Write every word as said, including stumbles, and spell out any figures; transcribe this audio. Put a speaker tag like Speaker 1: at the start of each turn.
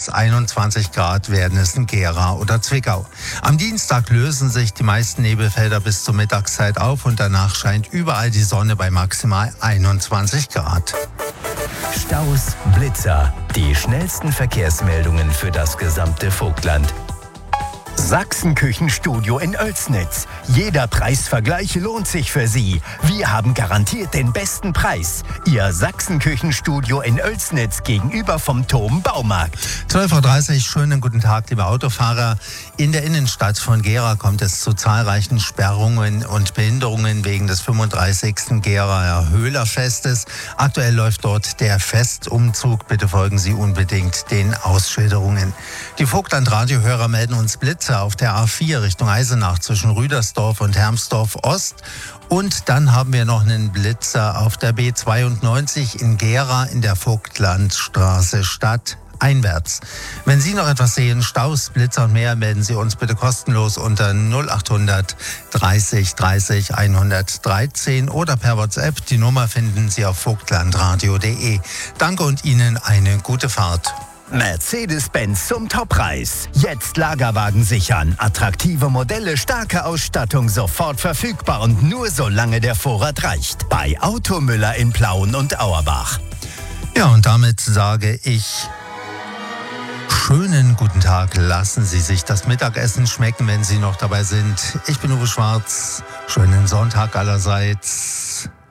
Speaker 1: Olsnitz, einundzwanzig Grad werden es in Gera oder Zwickau. Am Dienstag lösen sich die meisten Nebelfelder bis zur Mittagszeit auf und danach scheint überall die Sonne bei maximal einundzwanzig Grad.
Speaker 2: Staus, Blitzer, die schnellsten Verkehrsmeldungen für das gesamte Vogtland. Sachsenküchenstudio in Oelsnitz. Jeder Preisvergleich lohnt sich für Sie. Wir haben garantiert den besten Preis. Ihr Sachsenküchenstudio in Oelsnitz gegenüber vom Thom Baumarkt.
Speaker 1: zwölf Uhr dreißig, schönen guten Tag, liebe Autofahrer. In der Innenstadt von Gera kommt es zu zahlreichen Sperrungen und Behinderungen wegen des fünfunddreißigsten Geraer Höhlerfestes. Aktuell läuft dort der Festumzug. Bitte folgen Sie unbedingt den Ausschilderungen. Die Vogtland-Radiohörer melden uns Blitzer auf der A vier Richtung Eisenach zwischen Rüdersdorf und Hermsdorf Ost. Und dann haben wir noch einen Blitzer auf der B zweiundneunzig in Gera in der Vogtlandstraße Stadt einwärts. Wenn Sie noch etwas sehen, Staus, Blitzer und mehr, melden Sie uns bitte kostenlos unter null achthundert dreißig dreißig hundertdreizehn oder per WhatsApp. Die Nummer finden Sie auf vogtlandradio punkt de. Danke und Ihnen eine gute Fahrt.
Speaker 2: Mercedes-Benz zum Toppreis. Jetzt Lagerwagen sichern. Attraktive Modelle, starke Ausstattung, sofort verfügbar und nur solange der Vorrat reicht. Bei Automüller in Plauen und Auerbach.
Speaker 1: Ja, und damit sage ich schönen guten Tag. Lassen Sie sich das Mittagessen schmecken, wenn Sie noch dabei sind. Ich bin Uwe Schwarz. Schönen Sonntag allerseits.